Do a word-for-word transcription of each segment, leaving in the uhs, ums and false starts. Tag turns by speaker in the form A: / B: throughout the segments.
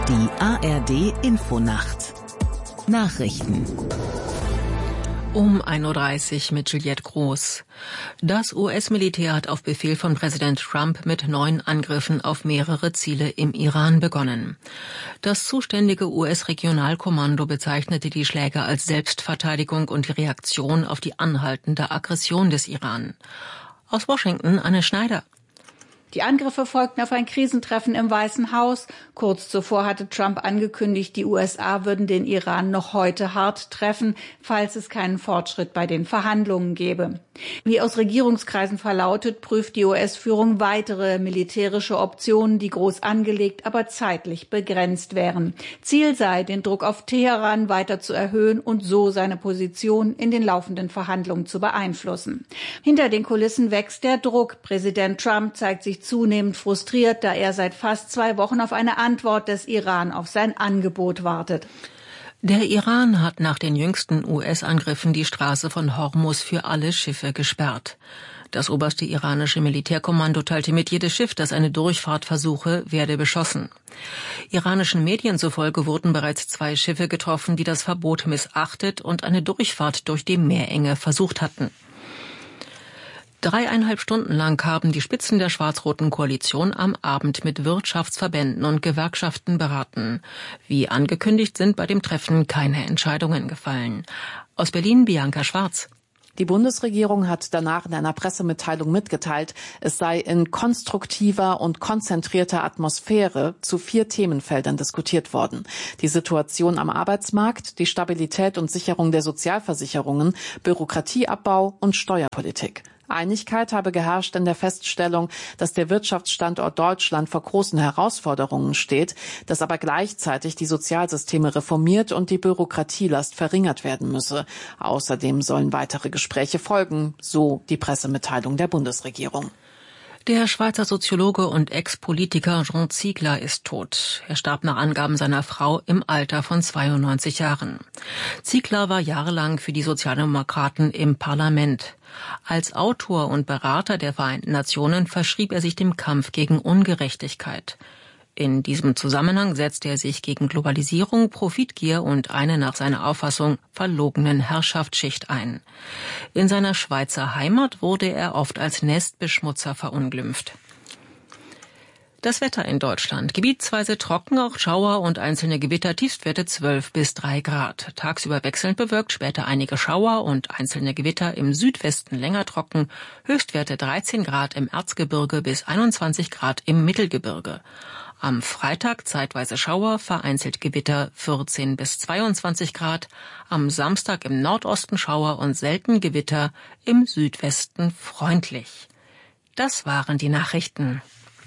A: Die A R D-Infonacht. Nachrichten.
B: Um ein Uhr dreißig mit Juliette Groß. Das U S-Militär hat auf Befehl von Präsident Trump mit neuen Angriffen auf mehrere Ziele im Iran begonnen. Das zuständige U S-Regionalkommando bezeichnete die Schläge als Selbstverteidigung und die Reaktion auf die anhaltende Aggression des Iran. Aus Washington Anne Schneider.
C: Die Angriffe folgten auf ein Krisentreffen im Weißen Haus. Kurz zuvor hatte Trump angekündigt, die U S A würden den Iran noch heute hart treffen, falls es keinen Fortschritt bei den Verhandlungen gäbe. Wie aus Regierungskreisen verlautet, prüft die U S-Führung weitere militärische Optionen, die groß angelegt, aber zeitlich begrenzt wären. Ziel sei, den Druck auf Teheran weiter zu erhöhen und so seine Position in den laufenden Verhandlungen zu beeinflussen. Hinter den Kulissen wächst der Druck. Präsident Trump zeigt sich zunehmend frustriert, da er seit fast zwei Wochen auf eine Antwort des Iran auf sein Angebot wartet.
B: Der Iran hat nach den jüngsten U S-Angriffen die Straße von Hormuz für alle Schiffe gesperrt. Das oberste iranische Militärkommando teilte mit, jedes Schiff, das eine Durchfahrt versuche, werde beschossen. Iranischen Medien zufolge wurden bereits zwei Schiffe getroffen, die das Verbot missachtet und eine Durchfahrt durch die Meerenge versucht hatten. Dreieinhalb Stunden lang haben die Spitzen der schwarz-roten Koalition am Abend mit Wirtschaftsverbänden und Gewerkschaften beraten. Wie angekündigt sind bei dem Treffen keine Entscheidungen gefallen. Aus Berlin Bianca Schwarz.
D: Die Bundesregierung hat danach in einer Pressemitteilung mitgeteilt, es sei in konstruktiver und konzentrierter Atmosphäre zu vier Themenfeldern diskutiert worden. Die Situation am Arbeitsmarkt, die Stabilität und Sicherung der Sozialversicherungen, Bürokratieabbau und Steuerpolitik. Einigkeit habe geherrscht in der Feststellung, dass der Wirtschaftsstandort Deutschland vor großen Herausforderungen steht, dass aber gleichzeitig die Sozialsysteme reformiert und die Bürokratielast verringert werden müsse. Außerdem sollen weitere Gespräche folgen, so die Pressemitteilung der Bundesregierung.
B: Der Schweizer Soziologe und Ex-Politiker Jean Ziegler ist tot. Er starb nach Angaben seiner Frau im Alter von zweiundneunzig Jahren. Ziegler war jahrelang für die Sozialdemokraten im Parlament. Als Autor und Berater der Vereinten Nationen verschrieb er sich dem Kampf gegen Ungerechtigkeit. In diesem Zusammenhang setzte er sich gegen Globalisierung, Profitgier und eine nach seiner Auffassung verlogenen Herrschaftsschicht ein. In seiner Schweizer Heimat wurde er oft als Nestbeschmutzer verunglimpft. Das Wetter in Deutschland. Gebietsweise trocken, auch Schauer und einzelne Gewitter, Tiefstwerte zwölf bis drei Grad. Tagsüber wechselnd bewölkt, später einige Schauer und einzelne Gewitter, im Südwesten länger trocken, Höchstwerte dreizehn Grad im Erzgebirge bis einundzwanzig Grad im Mittelgebirge. Am Freitag zeitweise Schauer, vereinzelt Gewitter vierzehn bis zweiundzwanzig Grad. Am Samstag im Nordosten Schauer und selten Gewitter, im Südwesten freundlich. Das waren die Nachrichten.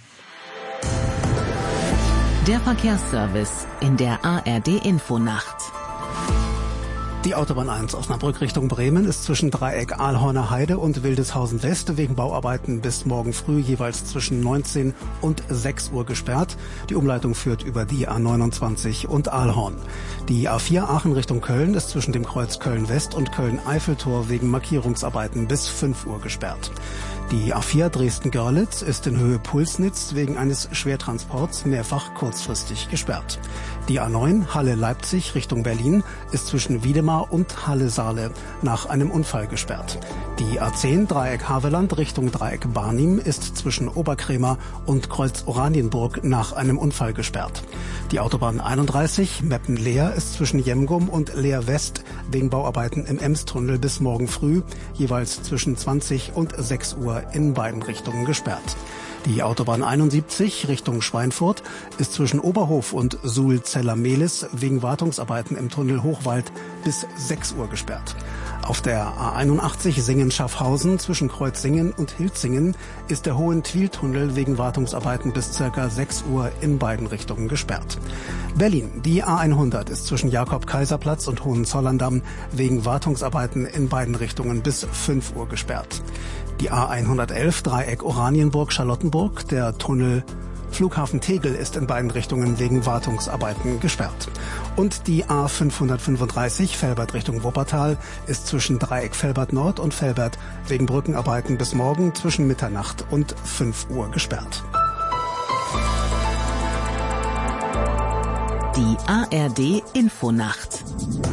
A: Der Verkehrsservice in der A R D-Infonacht.
E: Die Autobahn eins Osnabrück Richtung Bremen ist zwischen Dreieck Ahlhorner Heide und Wildeshausen West wegen Bauarbeiten bis morgen früh jeweils zwischen neunzehn und sechs Uhr gesperrt. Die Umleitung führt über die A neunundzwanzig und Ahlhorn. Die A vier Aachen Richtung Köln ist zwischen dem Kreuz Köln West und Köln-Eiffeltor wegen Markierungsarbeiten bis fünf Uhr gesperrt. Die A vier Dresden-Görlitz ist in Höhe Pulsnitz wegen eines Schwertransports mehrfach kurzfristig gesperrt. Die A neun Halle-Leipzig Richtung Berlin ist zwischen Wiedemar und Halle-Saale nach einem Unfall gesperrt. Die A zehn Dreieck Havelland Richtung Dreieck Barnim ist zwischen Oberkrämer und Kreuz Oranienburg nach einem Unfall gesperrt. Die Autobahn einunddreißig Meppen-Leer ist zwischen Jemgum und Leer West wegen Bauarbeiten im Emstunnel bis morgen früh jeweils zwischen zwanzig und sechs Uhr in beiden Richtungen gesperrt. Die Autobahn einundsiebzig Richtung Schweinfurt ist zwischen Oberhof und Suhl-Zeller-Mehlis wegen Wartungsarbeiten im Tunnel Hochwald bis sechs Uhr gesperrt. Auf der A einundachtzig Singen-Schaffhausen zwischen Kreuzsingen und Hilzingen ist der Hohentwiel-Tunnel wegen Wartungsarbeiten bis circa sechs Uhr in beiden Richtungen gesperrt. Berlin. Die A hundert ist zwischen Jakob-Kaiser-Platz und Hohenzollern-Damm wegen Wartungsarbeiten in beiden Richtungen bis fünf Uhr gesperrt. Die A hundertelf Dreieck Oranienburg-Charlottenburg, der Tunnel Flughafen Tegel ist in beiden Richtungen wegen Wartungsarbeiten gesperrt. Und die A fünfhundertfünfunddreißig Velbert Richtung Wuppertal ist zwischen Dreieck Velbert Nord und Velbert wegen Brückenarbeiten bis morgen zwischen Mitternacht und fünf Uhr gesperrt.
A: Die A R D Infonacht.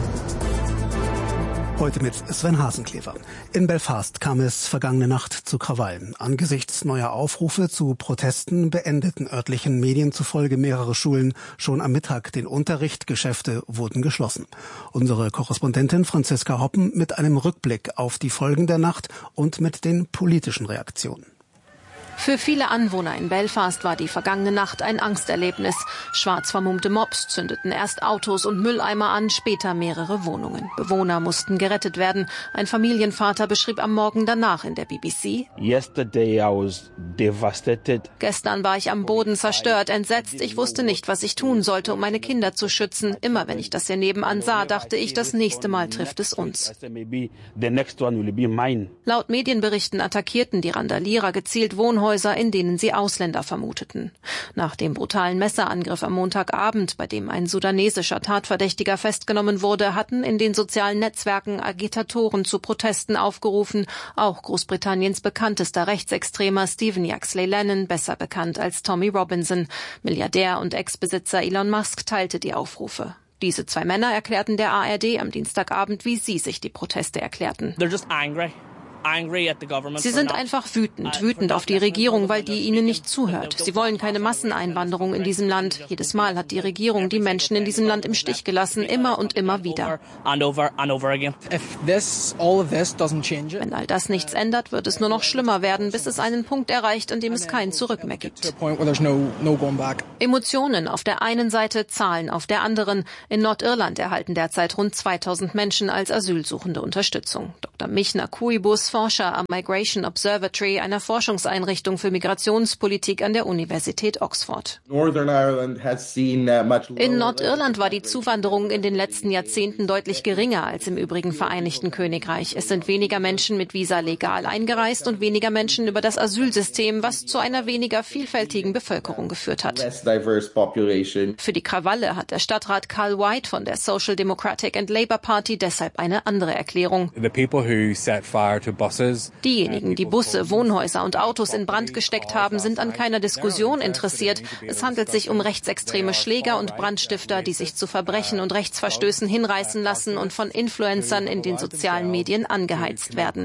E: Heute mit Sven Hasenklever. In Belfast kam es vergangene Nacht zu Krawallen. Angesichts neuer Aufrufe zu Protesten beendeten örtlichen Medien zufolge mehrere Schulen schon am Mittag den Unterricht. Geschäfte wurden geschlossen. Unsere Korrespondentin Franziska Hoppen mit einem Rückblick auf die Folgen der Nacht und mit den politischen Reaktionen.
F: Für viele Anwohner in Belfast war die vergangene Nacht ein Angsterlebnis. Schwarz vermummte Mobs zündeten erst Autos und Mülleimer an, später mehrere Wohnungen. Bewohner mussten gerettet werden. Ein Familienvater beschrieb am Morgen danach in der B B C:
G: Yesterday I was devastated.
F: Gestern war ich am Boden zerstört, entsetzt. Ich wusste nicht, was ich tun sollte, um meine Kinder zu schützen. Immer wenn ich das hier nebenan sah, dachte ich, das nächste Mal trifft es uns. Laut Medienberichten attackierten die Randalierer gezielt Wohnhäuser, in denen sie Ausländer vermuteten. Nach dem brutalen Messerangriff am Montagabend, bei dem ein sudanesischer Tatverdächtiger festgenommen wurde, hatten in den sozialen Netzwerken Agitatoren zu Protesten aufgerufen. Auch Großbritanniens bekanntester Rechtsextremer Stephen Yaxley Lennon, besser bekannt als Tommy Robinson. Milliardär und Ex-Besitzer Elon Musk teilte die Aufrufe. Diese zwei Männer erklärten der A R D am Dienstagabend, wie sie sich die Proteste erklärten.
H: They're just angry.
F: Sie sind einfach wütend, wütend auf die Regierung, weil die ihnen nicht zuhört. Sie wollen keine Masseneinwanderung in diesem Land. Jedes Mal hat die Regierung die Menschen in diesem Land im Stich gelassen, immer und immer wieder. Wenn all das nichts ändert, wird es nur noch schlimmer werden, bis es einen Punkt erreicht, an dem es kein Zurück mehr gibt. Emotionen auf der einen Seite, Zahlen auf der anderen. In Nordirland erhalten derzeit rund zweitausend Menschen als Asylsuchende Unterstützung. Doktor Michna Kuibus, Forscher am Migration Observatory, einer Forschungseinrichtung für Migrationspolitik an der Universität Oxford. In Nordirland war die Zuwanderung in den letzten Jahrzehnten deutlich geringer als im übrigen Vereinigten Königreich. Es sind weniger Menschen mit Visa legal eingereist und weniger Menschen über das Asylsystem, was zu einer weniger vielfältigen Bevölkerung geführt hat. Für die Krawalle hat der Stadtrat Carl White von der Social Democratic and Labour Party deshalb eine andere Erklärung. Diejenigen, die Busse, Wohnhäuser und Autos in Brand gesteckt haben, sind an keiner Diskussion interessiert. Es handelt sich um rechtsextreme Schläger und Brandstifter, die sich zu Verbrechen und Rechtsverstößen hinreißen lassen und von Influencern in den sozialen Medien angeheizt werden.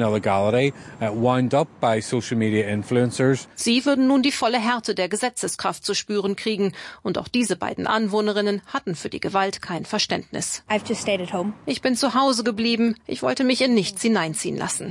F: Sie würden nun die volle Härte der Gesetzeskraft zu spüren kriegen. Und auch diese beiden Anwohnerinnen hatten für die Gewalt kein Verständnis. Ich bin zu Hause geblieben. Ich wollte mich in nichts hineinziehen lassen.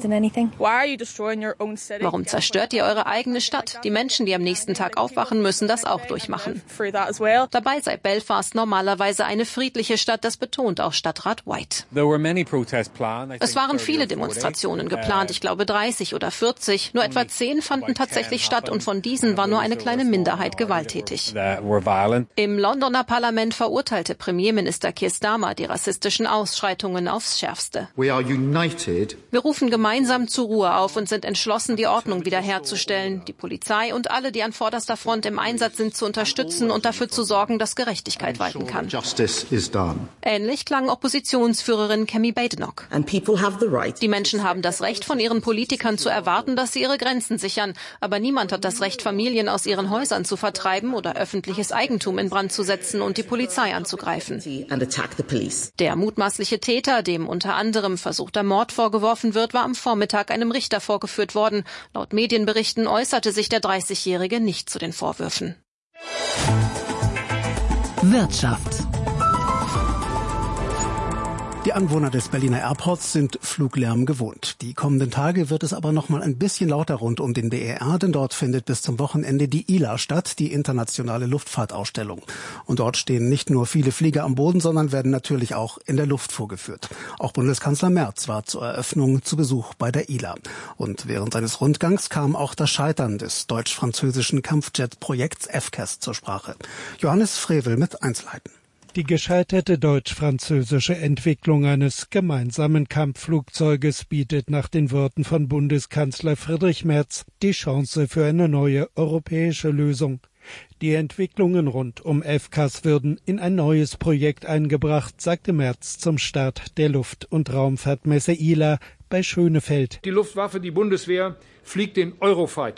F: Warum zerstört ihr eure eigene Stadt? Die Menschen, die am nächsten Tag aufwachen, müssen das auch durchmachen. Dabei sei Belfast normalerweise eine friedliche Stadt, das betont auch Stadtrat White. Es waren viele Demonstrationen geplant, ich glaube dreißig oder vierzig. Nur etwa zehn fanden tatsächlich statt und von diesen war nur eine kleine Minderheit gewalttätig. Im Londoner Parlament verurteilte Premierminister Keir Starmer die rassistischen Ausschreitungen aufs Schärfste. Wir rufen gemeinsam zur Ruhe auf und sind entschlossen, die Ordnung wiederherzustellen, die Polizei und alle, die an vorderster Front im Einsatz sind, zu unterstützen und dafür zu sorgen, dass Gerechtigkeit walten kann. Ähnlich klang Oppositionsführerin Kemi Badenoch. Die Menschen haben das Recht, von ihren Politikern zu erwarten, dass sie ihre Grenzen sichern. Aber niemand hat das Recht, Familien aus ihren Häusern zu vertreiben oder öffentliches Eigentum in Brand zu setzen und die Polizei anzugreifen. Der mutmaßliche Täter, dem unter anderem versuchter Mord vorgeworfen wird, war am Vormittag einem Richter vorgeführt worden. Laut Medienberichten äußerte sich der dreißigjährige nicht zu den Vorwürfen.
A: Wirtschaft.
E: Die Anwohner des Berliner Airports sind Fluglärm gewohnt. Die kommenden Tage wird es aber noch mal ein bisschen lauter rund um den B E R, denn dort findet bis zum Wochenende die I L A statt, die internationale Luftfahrtausstellung. Und dort stehen nicht nur viele Flieger am Boden, sondern werden natürlich auch in der Luft vorgeführt. Auch Bundeskanzler Merz war zur Eröffnung zu Besuch bei der I L A. Und während seines Rundgangs kam auch das Scheitern des deutsch-französischen Kampfjet-Projekts F C A S zur Sprache. Johannes Frevel mit Einzelheiten.
I: Die gescheiterte deutsch-französische Entwicklung eines gemeinsamen Kampfflugzeuges bietet nach den Worten von Bundeskanzler Friedrich Merz die Chance für eine neue europäische Lösung. Die Entwicklungen rund um F C A S würden in ein neues Projekt eingebracht, sagte Merz zum Start der Luft- und Raumfahrtmesse I L A bei Schönefeld.
J: Die Luftwaffe, die Bundeswehr, fliegt den Eurofighter.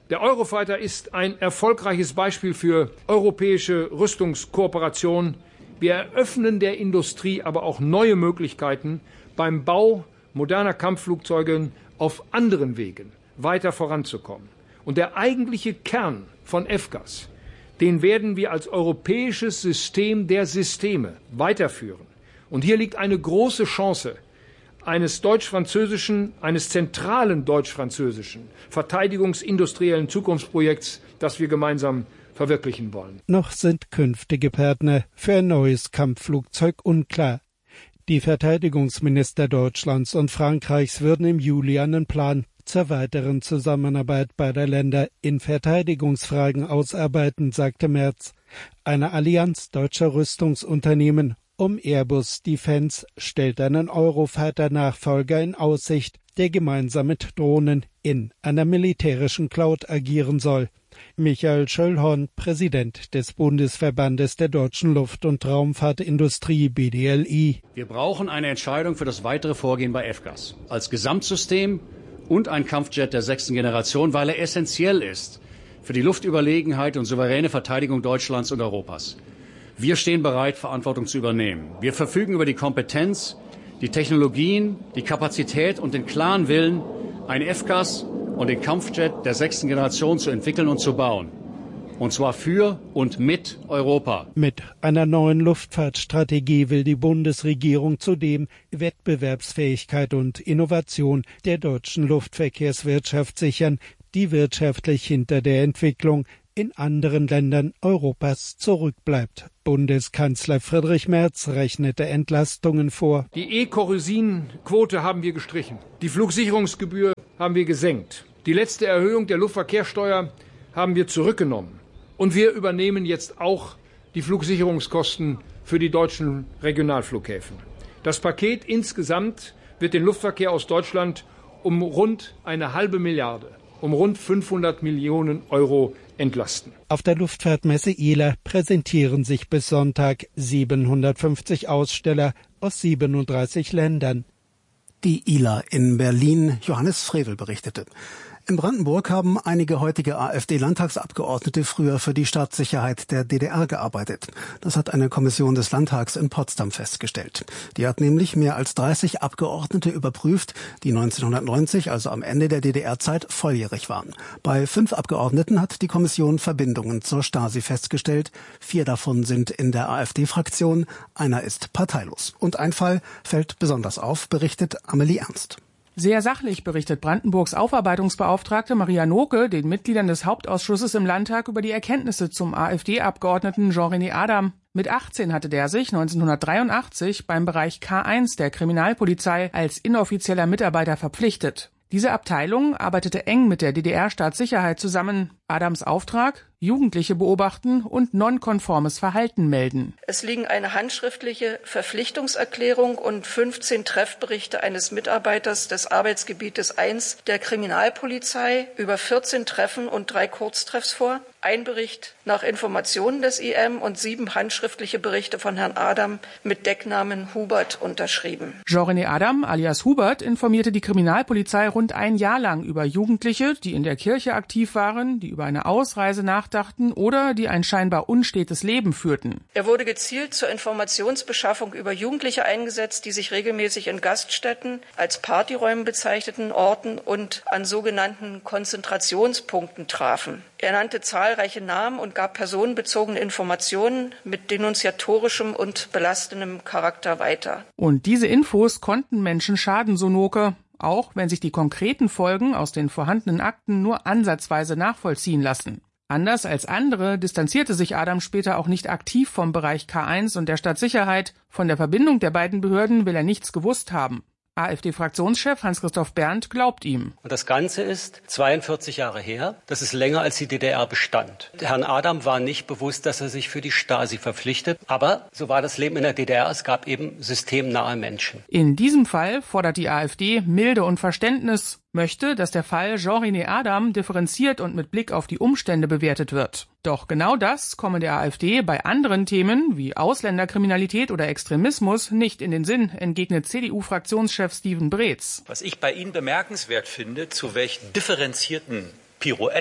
H: Der Eurofighter ist ein erfolgreiches Beispiel für europäische Rüstungskooperation. Wir eröffnen der Industrie aber auch neue Möglichkeiten, beim Bau moderner Kampfflugzeuge auf anderen Wegen weiter voranzukommen. Und der eigentliche Kern von F C A S, den werden wir als europäisches System der Systeme weiterführen. Und hier liegt eine große Chance eines deutsch-französischen, eines zentralen deutsch-französischen verteidigungsindustriellen Zukunftsprojekts, das wir gemeinsam verwirklichen wollen.
I: Noch sind künftige Partner für ein neues Kampfflugzeug unklar. Die Verteidigungsminister Deutschlands und Frankreichs würden im Juli einen Plan zur weiteren Zusammenarbeit beider Länder in Verteidigungsfragen ausarbeiten, sagte Merz. Eine Allianz deutscher Rüstungsunternehmen um Airbus Defence stellt einen Eurofighter-Nachfolger in Aussicht, der gemeinsam mit Drohnen in einer militärischen Cloud agieren soll. Michael Schöllhorn, Präsident des Bundesverbandes der deutschen Luft- und Raumfahrtindustrie B D L I.
J: Wir brauchen eine Entscheidung für das weitere Vorgehen bei F C A S als Gesamtsystem und ein Kampfjet der sechsten Generation, weil er essentiell ist für die Luftüberlegenheit und souveräne Verteidigung Deutschlands und Europas. Wir stehen bereit, Verantwortung zu übernehmen. Wir verfügen über die Kompetenz, die Technologien, die Kapazität und den klaren Willen, ein F C A S und den Kampfjet der sechsten Generation zu entwickeln und zu bauen. Und zwar für und mit Europa.
I: Mit einer neuen Luftfahrtstrategie will die Bundesregierung zudem Wettbewerbsfähigkeit und Innovation der deutschen Luftverkehrswirtschaft sichern, die wirtschaftlich hinter der Entwicklung in anderen Ländern Europas zurückbleibt. Bundeskanzler Friedrich Merz rechnete Entlastungen vor.
H: Die E-Kerosin-Quote haben wir gestrichen. Die Flugsicherungsgebühr haben wir gesenkt. Die letzte Erhöhung der Luftverkehrssteuer haben wir zurückgenommen. Und wir übernehmen jetzt auch die Flugsicherungskosten für die deutschen Regionalflughäfen. Das Paket insgesamt wird den Luftverkehr aus Deutschland um rund eine halbe Milliarde, um rund fünfhundert Millionen Euro entlasten.
I: Auf der Luftfahrtmesse I L A präsentieren sich bis Sonntag siebenhundertfünfzig Aussteller aus siebenunddreißig Ländern.
E: Die I L A in Berlin, Johannes Frevel berichtete. In Brandenburg haben einige heutige AfD-Landtagsabgeordnete früher für die Staatssicherheit der D D R gearbeitet. Das hat eine Kommission des Landtags in Potsdam festgestellt. Die hat nämlich mehr als dreißig Abgeordnete überprüft, die neunzehnhundertneunzig, also am Ende der D D R-Zeit, volljährig waren. Bei fünf Abgeordneten hat die Kommission Verbindungen zur Stasi festgestellt. Vier davon sind in der AfD-Fraktion, einer ist parteilos. Und ein Fall fällt besonders auf, berichtet Amelie Ernst.
K: Sehr sachlich berichtet Brandenburgs Aufarbeitungsbeauftragte Maria Noke den Mitgliedern des Hauptausschusses im Landtag über die Erkenntnisse zum AfD-Abgeordneten Jean-René Adam. Mit achtzehn hatte der sich neunzehnhundertdreiundachtzig beim Bereich K eins der Kriminalpolizei als inoffizieller Mitarbeiter verpflichtet. Diese Abteilung arbeitete eng mit der D D R-Staatssicherheit zusammen. Adams Auftrag: Jugendliche beobachten und nonkonformes Verhalten melden.
L: Es liegen eine handschriftliche Verpflichtungserklärung und fünfzehn Treffberichte eines Mitarbeiters des Arbeitsgebietes eins der Kriminalpolizei über vierzehn Treffen und drei Kurztreffs vor. Ein Bericht nach Informationen des I M und sieben handschriftliche Berichte von Herrn Adam mit Decknamen Hubert unterschrieben.
K: Jean-René Adam alias Hubert informierte die Kriminalpolizei rund ein Jahr lang über Jugendliche, die in der Kirche aktiv waren, die über eine Ausreise nachdachten oder die ein scheinbar unstetes Leben führten.
L: Er wurde gezielt zur Informationsbeschaffung über Jugendliche eingesetzt, die sich regelmäßig in Gaststätten, als Partyräumen bezeichneten Orten und an sogenannten Konzentrationspunkten trafen. Er nannte zahlreiche Namen und gab personenbezogene Informationen mit denunziatorischem und belastendem Charakter weiter.
K: Und diese Infos konnten Menschen schaden, so Noke, auch wenn sich die konkreten Folgen aus den vorhandenen Akten nur ansatzweise nachvollziehen lassen. Anders als andere distanzierte sich Adam später auch nicht aktiv vom Bereich K eins und der Stadtsicherheit. Von der Verbindung der beiden Behörden will er nichts gewusst haben. AfD-Fraktionschef Hans-Christoph Berndt glaubt ihm.
M: Und das Ganze ist zweiundvierzig Jahre her. Das ist länger, als die D D R bestand. Herrn Adam war nicht bewusst, dass er sich für die Stasi verpflichtet. Aber so war das Leben in der D D R. Es gab eben systemnahe Menschen.
K: In diesem Fall fordert die AfD Milde und Verständnis, möchte, dass der Fall Jean-René Adam differenziert und mit Blick auf die Umstände bewertet wird. Doch genau das komme der AfD bei anderen Themen wie Ausländerkriminalität oder Extremismus nicht in den Sinn, entgegnet C D U-Fraktionschef Steven Breetz.
N: Was ich bei Ihnen bemerkenswert finde, zu welchen differenzierten Pirouetten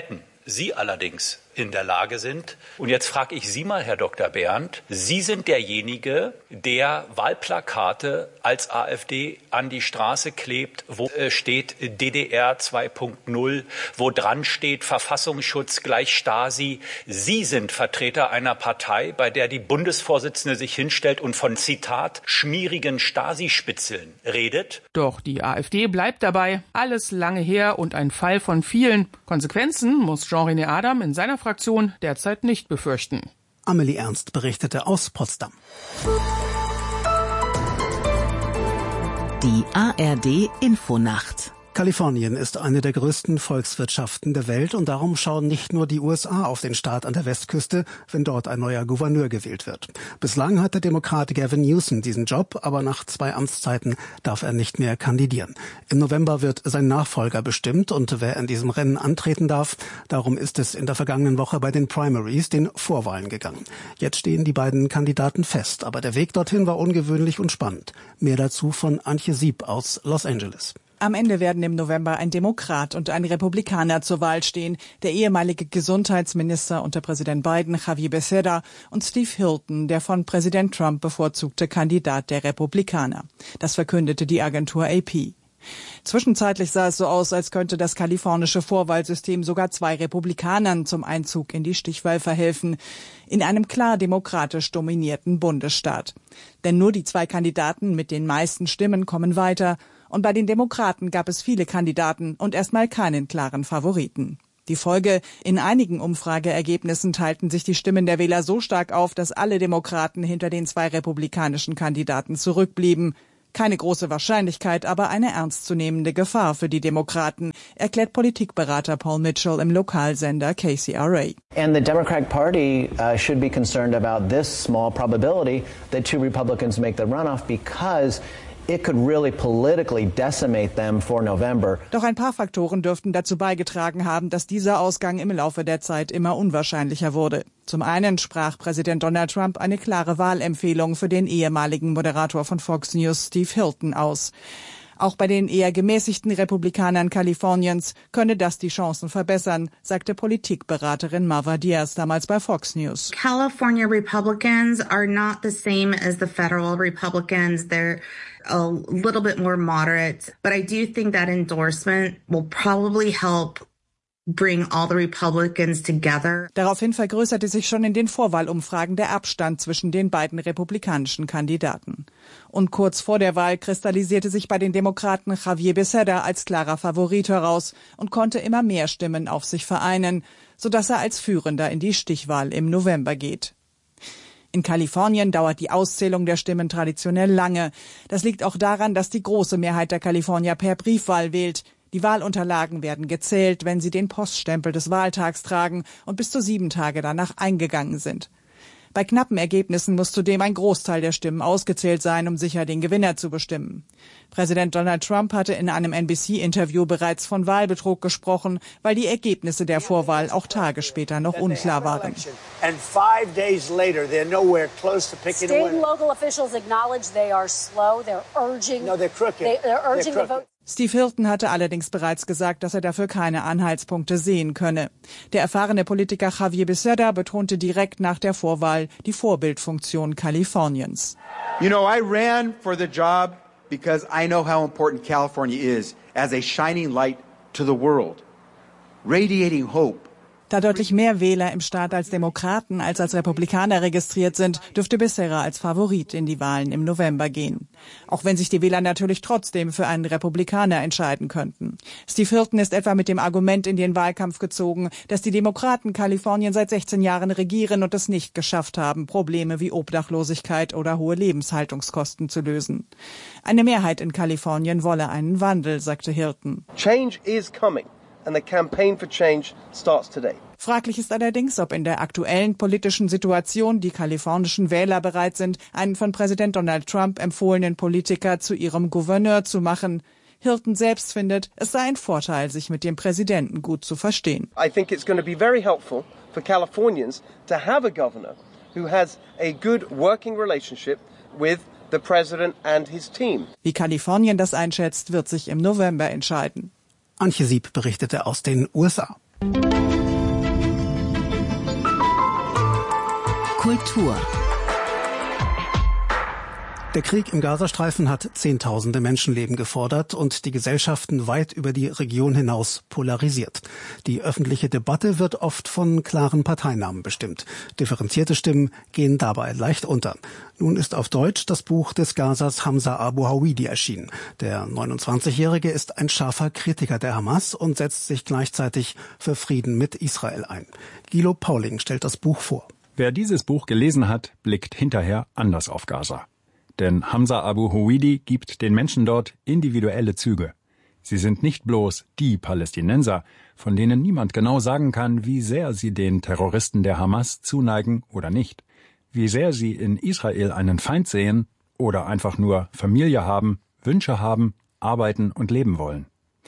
N: Sie allerdings in der Lage sind. Und jetzt frage ich Sie mal, Herr Doktor Berndt, Sie sind derjenige, der Wahlplakate als AfD an die Straße klebt, wo äh, steht D D R zwei Punkt null, wo dran steht Verfassungsschutz gleich Stasi. Sie sind Vertreter einer Partei, bei der die Bundesvorsitzende sich hinstellt und von, Zitat, schmierigen Stasi-Spitzeln redet.
K: Doch die AfD bleibt dabei. Alles lange her und ein Fall von vielen. Konsequenzen muss Jean-René Adam in seiner Fraktion derzeit nicht befürchten.
E: Amelie Ernst berichtete aus Potsdam.
A: Die A R D Infonacht.
E: Kalifornien ist eine der größten Volkswirtschaften der Welt und darum schauen nicht nur die U S A auf den Staat an der Westküste, wenn dort ein neuer Gouverneur gewählt wird. Bislang hat der Demokrat Gavin Newsom diesen Job, aber nach zwei Amtszeiten darf er nicht mehr kandidieren. Im November wird sein Nachfolger bestimmt und wer in diesem Rennen antreten darf, darum ist es in der vergangenen Woche bei den Primaries, den Vorwahlen, gegangen. Jetzt stehen die beiden Kandidaten fest, aber der Weg dorthin war ungewöhnlich und spannend. Mehr dazu von Antje Sieb aus Los Angeles.
O: Am Ende werden im November ein Demokrat und ein Republikaner zur Wahl stehen. Der ehemalige Gesundheitsminister unter Präsident Biden, Xavier Becerra, und Steve Hilton, der von Präsident Trump bevorzugte Kandidat der Republikaner. Das verkündete die Agentur A P. Zwischenzeitlich sah es so aus, als könnte das kalifornische Vorwahlsystem sogar zwei Republikanern zum Einzug in die Stichwahl verhelfen, in einem klar demokratisch dominierten Bundesstaat. Denn nur die zwei Kandidaten mit den meisten Stimmen kommen weiter. Und bei den Demokraten gab es viele Kandidaten und erstmal keinen klaren Favoriten. Die Folge: In einigen Umfrageergebnissen teilten sich die Stimmen der Wähler so stark auf, dass alle Demokraten hinter den zwei republikanischen Kandidaten zurückblieben. Keine große Wahrscheinlichkeit, aber eine ernstzunehmende Gefahr für die Demokraten, erklärt Politikberater Paul Mitchell im Lokalsender K C R A.
P: And the Democratic Party uh, should be concerned about this small probability that two Republicans make the runoff because it could really politically decimate them for November.
O: Doch ein paar Faktoren dürften dazu beigetragen haben, dass dieser Ausgang im Laufe der Zeit immer unwahrscheinlicher wurde. Zum einen sprach Präsident Donald Trump eine klare Wahlempfehlung für den ehemaligen Moderator von Fox News, Steve Hilton, aus. Auch bei den eher gemäßigten Republikanern Kaliforniens könne das die Chancen verbessern, sagte Politikberaterin Marva Diaz damals bei Fox News.
Q: California Republicans are not the same as the federal Republicans. They're a little bit more moderate, but I do think that endorsement will probably help bring all the Republicans together.
O: Daraufhin vergrößerte sich schon in den Vorwahlumfragen der Abstand zwischen den beiden republikanischen Kandidaten. Und kurz vor der Wahl kristallisierte sich bei den Demokraten Xavier Becerra als klarer Favorit heraus und konnte immer mehr Stimmen auf sich vereinen, sodass er als Führender in die Stichwahl im November geht. In Kalifornien dauert die Auszählung der Stimmen traditionell lange. Das liegt auch daran, dass die große Mehrheit der Kalifornier per Briefwahl wählt. Die Wahlunterlagen werden gezählt, wenn sie den Poststempel des Wahltags tragen und bis zu sieben Tage danach eingegangen sind. Bei knappen Ergebnissen muss zudem ein Großteil der Stimmen ausgezählt sein, um sicher den Gewinner zu bestimmen. Präsident Donald Trump hatte in einem N B C-Interview bereits von Wahlbetrug gesprochen, weil die Ergebnisse der Vorwahl auch Tage später noch unklar waren.
R: State and local officials acknowledge they are slow. They're urging, no, they're crooked. They, they're urging the vote.
O: Steve Hilton hatte allerdings bereits gesagt, dass er dafür keine Anhaltspunkte sehen könne. Der erfahrene Politiker Xavier Becerra betonte direkt nach der Vorwahl die Vorbildfunktion Kaliforniens.
S: You know, I ran for the job because I know how important California is as a shining light to the world, radiating hope.
O: Da deutlich mehr Wähler im Staat als Demokraten als als Republikaner registriert sind, dürfte Becerra als Favorit in die Wahlen im November gehen. Auch wenn sich die Wähler natürlich trotzdem für einen Republikaner entscheiden könnten. Steve Hilton ist etwa mit dem Argument in den Wahlkampf gezogen, dass die Demokraten Kalifornien seit sechzehn Jahren regieren und es nicht geschafft haben, Probleme wie Obdachlosigkeit oder hohe Lebenshaltungskosten zu lösen. Eine Mehrheit in Kalifornien wolle einen Wandel, sagte Hilton.
T: Change is coming. And the campaign for change starts today.
O: Fraglich ist allerdings, ob in der aktuellen politischen Situation die kalifornischen Wähler bereit sind, einen von Präsident Donald Trump empfohlenen Politiker zu ihrem Gouverneur zu machen. Hilton selbst findet, es sei ein Vorteil, sich mit dem Präsidenten gut zu verstehen.
T: I think it's going to be very helpful for Californians to have a governor who has a good working relationship with the president and his team.
O: Wie Kalifornien das einschätzt, wird sich im November entscheiden.
E: Antje Sieb berichtete aus den U S A.
A: Kultur.
E: Der Krieg im Gazastreifen hat Zehntausende Menschenleben gefordert und die Gesellschaften weit über die Region hinaus polarisiert. Die öffentliche Debatte wird oft von klaren Parteinamen bestimmt. Differenzierte Stimmen gehen dabei leicht unter. Nun ist auf Deutsch das Buch des Gazas Hamza Abu Hawidi erschienen. Der neunundzwanzigjährige ist ein scharfer Kritiker der Hamas und setzt sich gleichzeitig für Frieden mit Israel ein. Gilo Pauling stellt das Buch vor.
U: Wer dieses Buch gelesen hat, blickt hinterher anders auf Gaza. Denn Hamza Abu Hawidi gibt den Menschen dort individuelle Züge. Sie sind nicht bloß die Palästinenser, von denen niemand genau sagen kann, wie sehr sie den Terroristen der Hamas zuneigen oder nicht, wie sehr sie in Israel einen Feind sehen oder einfach nur Familie haben, Wünsche haben, arbeiten und leben wollen.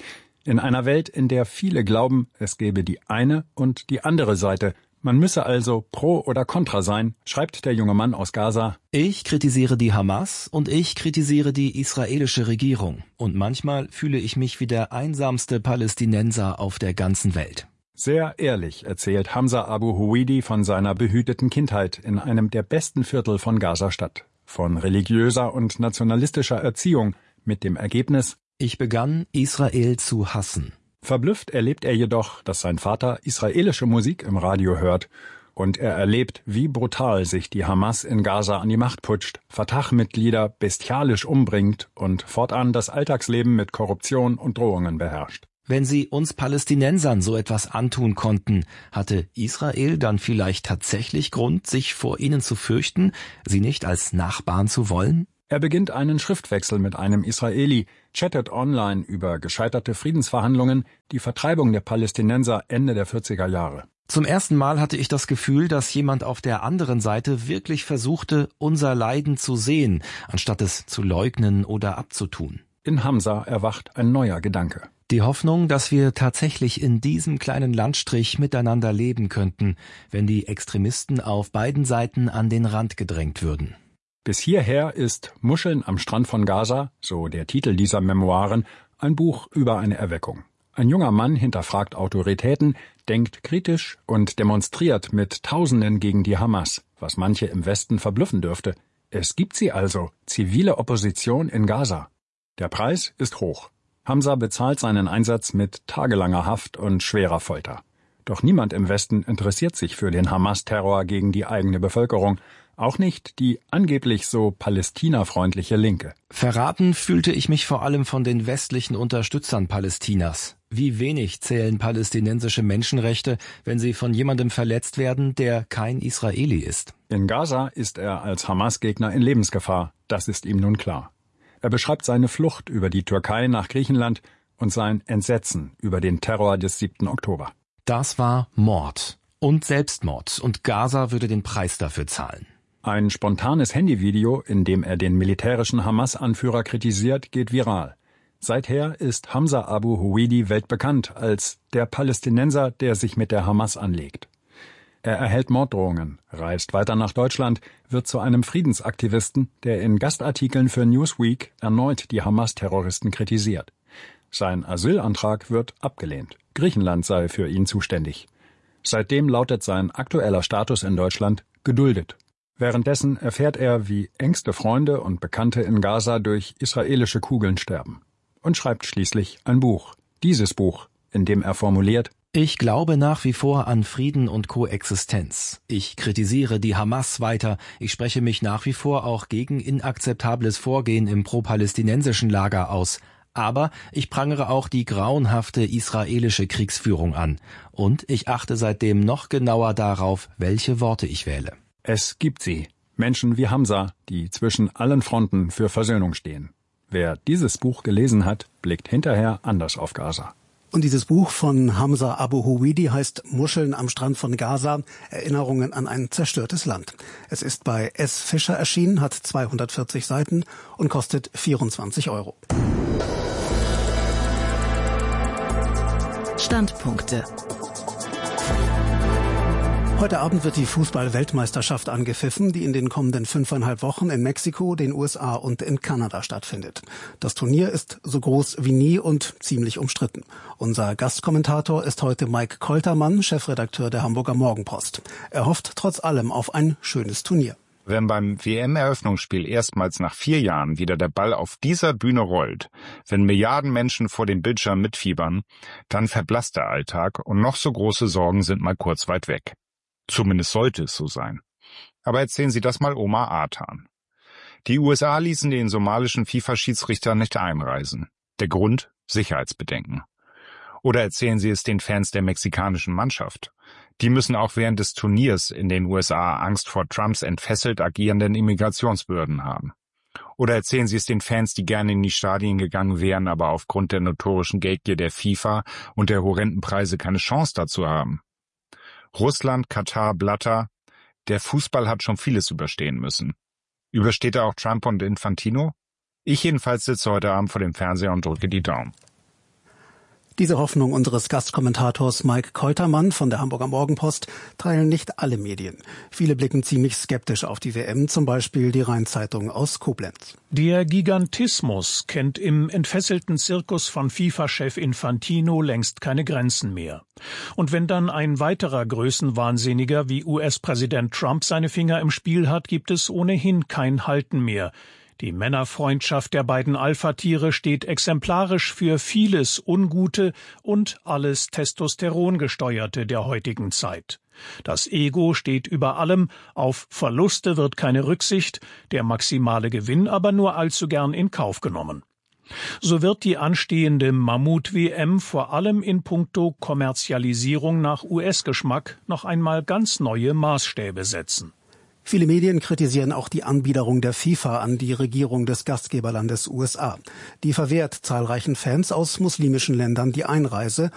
U: In einer Welt, in der viele glauben, es gäbe die eine und die andere Seite, man müsse also pro oder contra sein, schreibt der junge Mann aus Gaza.
V: Ich kritisiere die Hamas und ich kritisiere die israelische Regierung. Und manchmal fühle ich mich wie der einsamste Palästinenser auf der ganzen Welt.
U: Sehr ehrlich erzählt Hamza Abu Hawidi von seiner behüteten Kindheit in einem der besten Viertel von Gaza-Stadt. Von religiöser und nationalistischer Erziehung mit dem Ergebnis:
V: Ich begann, Israel zu hassen.
U: Verblüfft erlebt er jedoch, dass sein Vater israelische Musik im Radio hört und er erlebt, wie brutal sich die Hamas in Gaza an die Macht putscht, Fatah-Mitglieder bestialisch umbringt und fortan das Alltagsleben mit Korruption und Drohungen beherrscht.
V: Wenn sie uns Palästinensern so etwas antun konnten, hatte Israel dann vielleicht tatsächlich Grund, sich vor ihnen zu fürchten, sie nicht als Nachbarn zu wollen?
U: Er beginnt einen Schriftwechsel mit einem Israeli, chattet online über gescheiterte Friedensverhandlungen, die Vertreibung der Palästinenser Ende der vierziger Jahre.
V: Zum ersten Mal hatte ich das Gefühl, dass jemand auf der anderen Seite wirklich versuchte, unser Leiden zu sehen, anstatt es zu leugnen oder abzutun.
U: In Hamza erwacht ein neuer Gedanke.
V: Die Hoffnung, dass wir tatsächlich in diesem kleinen Landstrich miteinander leben könnten, wenn die Extremisten auf beiden Seiten an den Rand gedrängt würden.
U: Bis hierher ist Muscheln am Strand von Gaza, so der Titel dieser Memoiren, ein Buch über eine Erweckung. Ein junger Mann hinterfragt Autoritäten, denkt kritisch und demonstriert mit Tausenden gegen die Hamas, was manche im Westen verblüffen dürfte. Es gibt sie also, zivile Opposition in Gaza. Der Preis ist hoch. Hamza bezahlt seinen Einsatz mit tagelanger Haft und schwerer Folter. Doch niemand im Westen interessiert sich für den Hamas-Terror gegen die eigene Bevölkerung. Auch nicht die angeblich so palästinafreundliche Linke.
V: Verraten fühlte ich mich vor allem von den westlichen Unterstützern Palästinas. Wie wenig zählen palästinensische Menschenrechte, wenn sie von jemandem verletzt werden, der kein Israeli ist.
U: In Gaza ist er als Hamas-Gegner in Lebensgefahr. Das ist ihm nun klar. Er beschreibt seine Flucht über die Türkei nach Griechenland und sein Entsetzen über den Terror des siebten Oktober.
V: Das war Mord und Selbstmord und Gaza würde den Preis dafür zahlen.
U: Ein spontanes Handyvideo, in dem er den militärischen Hamas-Anführer kritisiert, geht viral. Seither ist Hamza Abu Hawidi weltbekannt als der Palästinenser, der sich mit der Hamas anlegt. Er erhält Morddrohungen, reist weiter nach Deutschland, wird zu einem Friedensaktivisten, der in Gastartikeln für Newsweek erneut die Hamas-Terroristen kritisiert. Sein Asylantrag wird abgelehnt. Griechenland sei für ihn zuständig. Seitdem lautet sein aktueller Status in Deutschland geduldet. Währenddessen erfährt er, wie engste Freunde und Bekannte in Gaza durch israelische Kugeln sterben. Und schreibt schließlich ein Buch. Dieses Buch, in dem er formuliert:
V: Ich glaube nach wie vor an Frieden und Koexistenz. Ich kritisiere die Hamas weiter. Ich spreche mich nach wie vor auch gegen inakzeptables Vorgehen im pro-palästinensischen Lager aus. Aber ich prangere auch die grauenhafte israelische Kriegsführung an. Und ich achte seitdem noch genauer darauf, welche Worte ich wähle.
U: Es gibt sie, Menschen wie Hamza, die zwischen allen Fronten für Versöhnung stehen. Wer dieses Buch gelesen hat, blickt hinterher anders auf Gaza.
E: Und dieses Buch von Hamza Abu Hawidi heißt Muscheln am Strand von Gaza, Erinnerungen an ein zerstörtes Land. Es ist bei S. Fischer erschienen, hat zweihundertvierzig Seiten und kostet vierundzwanzig Euro.
A: Standpunkte.
E: Heute Abend wird die Fußball-Weltmeisterschaft angepfiffen, die in den kommenden fünfeinhalb Wochen in Mexiko, den U S A und in Kanada stattfindet. Das Turnier ist so groß wie nie und ziemlich umstritten. Unser Gastkommentator ist heute Mike Koltermann, Chefredakteur der Hamburger Morgenpost. Er hofft trotz allem auf ein schönes Turnier.
C: Wenn beim W M-Eröffnungsspiel erstmals nach vier Jahren wieder der Ball auf dieser Bühne rollt, wenn Milliarden Menschen vor dem Bildschirm mitfiebern, dann verblasst der Alltag und noch so große Sorgen sind mal kurz weit weg. Zumindest sollte es so sein. Aber erzählen Sie das mal Oma Artan. Die U S A ließen den somalischen FIFA-Schiedsrichter nicht einreisen. Der Grund? Sicherheitsbedenken. Oder erzählen Sie es den Fans der mexikanischen Mannschaft. Die müssen auch während des Turniers in den U S A Angst vor Trumps entfesselt agierenden Immigrationsbehörden haben. Oder erzählen Sie es den Fans, die gerne in die Stadien gegangen wären, aber aufgrund der notorischen Geldgier der FIFA und der horrenden Preise keine Chance dazu haben. Russland, Katar, Blatter. Der Fußball hat schon vieles überstehen müssen. Übersteht er auch Trump und Infantino? Ich jedenfalls sitze heute Abend vor dem Fernseher und drücke die Daumen.
E: Diese Hoffnung unseres Gastkommentators Mike Koltermann von der Hamburger Morgenpost teilen nicht alle Medien. Viele blicken ziemlich skeptisch auf die W M, zum Beispiel die Rhein-Zeitung aus Koblenz.
D: Der Gigantismus kennt im entfesselten Zirkus von FIFA-Chef Infantino längst keine Grenzen mehr. Und wenn dann ein weiterer Größenwahnsinniger wie U S-Präsident Trump seine Finger im Spiel hat, gibt es ohnehin kein Halten mehr. Die Männerfreundschaft der beiden Alpha-Tiere steht exemplarisch für vieles Ungute und alles Testosterongesteuerte der heutigen Zeit. Das Ego steht über allem, auf Verluste wird keine Rücksicht, der maximale Gewinn aber nur allzu gern in Kauf genommen. So wird die anstehende Mammut-W M vor allem in puncto Kommerzialisierung nach U S-Geschmack noch einmal ganz neue Maßstäbe setzen.
E: Viele Medien kritisieren auch die Anbiederung der FIFA an die Regierung des Gastgeberlandes U S A. Die verwehrt zahlreichen Fans aus muslimischen Ländern die Einreise